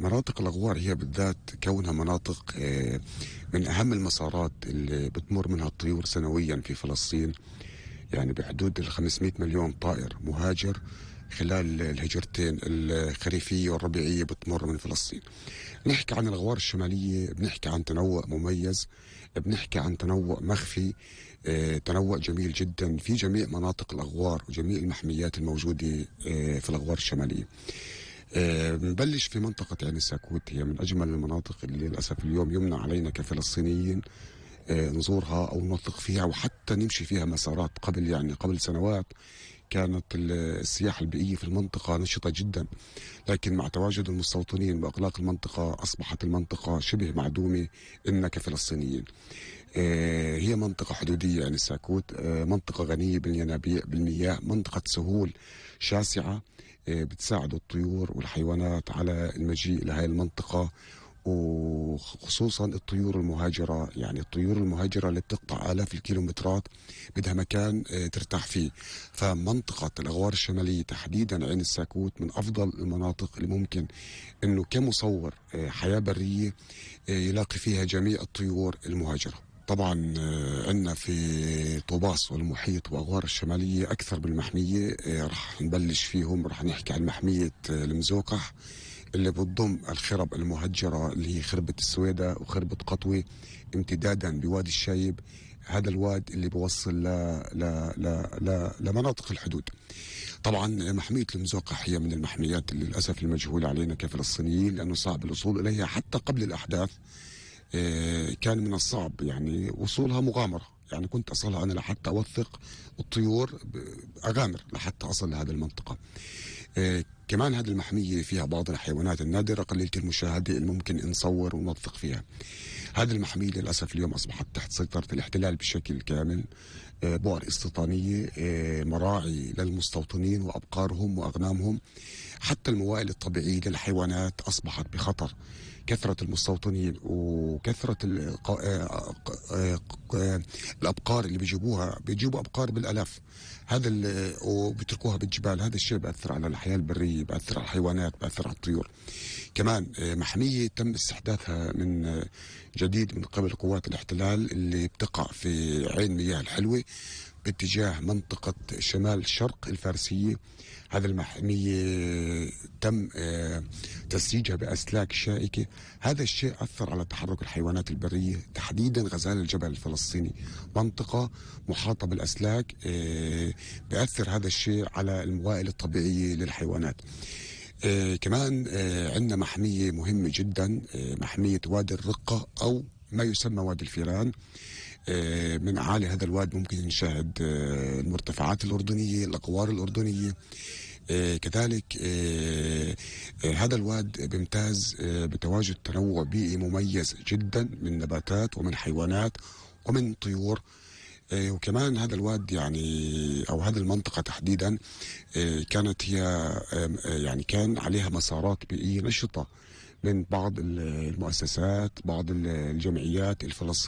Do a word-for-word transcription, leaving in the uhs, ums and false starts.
مناطق الأغوار هي بالذات كونها مناطق من أهم المسارات اللي بتمر منها الطيور سنويا في فلسطين، يعني بحدود ال خمسمئة مليون طائر مهاجر خلال الهجرتين الخريفية والربيعية بتمر من فلسطين. نحكي عن الأغوار الشمالية، بنحكي عن تنوع مميز، بنحكي عن تنوع مخفي، اه تنوع جميل جدا في جميع مناطق الأغوار وجميع المحميات الموجودة اه في الأغوار الشمالية. آه، بنبلش في منطقة عين الساكوت، هي من أجمل المناطق اللي للأسف اليوم يمنع علينا كفلسطينيين آه، نزورها أو نوثق فيها وحتى نمشي فيها مسارات. قبل يعني قبل سنوات كانت السياحة البيئية في المنطقة نشطة جدا، لكن مع تواجد المستوطنين وإغلاق المنطقة أصبحت المنطقة شبه معدومة إنا كفلسطينيين. آه، هي منطقة حدودية عين الساكوت، آه، منطقة غنية بالينابيع بالمياه، منطقة سهول شاسعة آه، بتساعد الطيور والحيوانات على المجيء لهذه المنطقة، وخصوصا الطيور المهاجرة. يعني الطيور المهاجرة اللي بتقطع آلاف الكيلومترات بدها مكان آه، ترتاح فيه. فمنطقة الأغوار الشمالية تحديدا عين الساكوت من أفضل المناطق اللي ممكن أنه كمصور آه، حياة برية آه، يلاقي فيها جميع الطيور المهاجرة. طبعا آه، عندنا في طوباس والمحيط واغوار الشماليه اكثر بالمحميه، آه، رح نبلش فيهم. رح نحكي عن محميه آه، المزوقح اللي بتضم الخرب المهجره اللي هي خربه السويدة وخربه قطوه امتدادا بوادي الشايب. هذا الواد اللي بوصل ل... ل... ل... ل... لمناطق الحدود. طبعا محميه المزوقح هي من المحميات اللي للاسف المجهوله علينا كفلسطينيين، لانه صعب الوصول اليها حتى قبل الاحداث. كان من الصعب يعني وصولها مغامرة. يعني كنت أصلها أنا لحتى أوثق الطيور، أغامر لحتى أصل لهذه المنطقة. كمان هذه المحمية فيها بعض الحيوانات النادرة قليلة المشاهدة اللي ممكن نصور ونوثق فيها. هذه المحمية للأسف اليوم أصبحت تحت سيطرة الاحتلال بشكل كامل. بؤر استيطانية، مراعي للمستوطنين وأبقارهم وأغنامهم، حتى الموائل الطبيعية للحيوانات أصبحت بخطر. كثرة المستوطنين وكثرة الأبقار اللي بيجيبوها، بيجيبوا أبقار بالألاف، هذا وبيتركوها بالجبال. هذا الشيء بأثر على الحياة البرية، بأثر على الحيوانات، بأثر على الطيور. كمان محمية تم استحداثها من جديد من قبل قوات الاحتلال اللي بتقع في عين مياه الحلوة باتجاه منطقة شمال شرق الفارسية. هذا المحمية تم تسييجها بأسلاك شائكة. هذا الشيء أثر على تحرك الحيوانات البرية، تحديدا غزال الجبل الفلسطيني، منطقة محاطة بالأسلاك. بيأثر هذا الشيء على الموائل الطبيعية للحيوانات. آه كمان آه عندنا محمية مهمة جدا، آه محمية وادي الرقة أو ما يسمى وادي الفيران. آه من أعالي هذا الواد ممكن نشاهد آه المرتفعات الأردنية، الأقوار الأردنية. آه كذلك آه آه هذا الواد بيمتاز آه بتواجد تنوع بيئي مميز جدا من نباتات ومن حيوانات ومن طيور. آه وكمان هذا الواد يعني او هذه المنطقه تحديدا آه كانت هي آه يعني كان عليها مسارات بيئيه نشطه من بعض المؤسسات، بعض الجمعيات الفلسطينيه